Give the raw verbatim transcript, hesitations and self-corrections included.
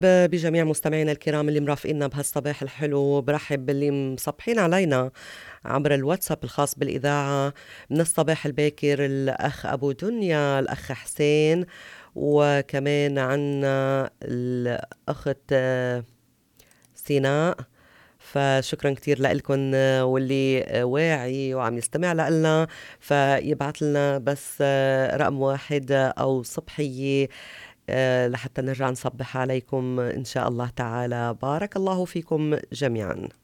ب- بجميع مستمعينا الكرام اللي مرافقينا بهالصباح الحلو. برحب باللي مصبحين علينا عبر الواتساب الخاص بالإذاعة من الصباح الباكر، الأخ أبو دنيا، الأخ حسين، وكمان عنا الأخت آه، سيناء. فشكرا كتير لكم، واللي آه، واعي وعم يستمع لنا فيبعت لنا بس آه، رقم واحد أو صبحية آه، لحتى نرجع نصبح عليكم إن شاء الله تعالى. بارك الله فيكم جميعا.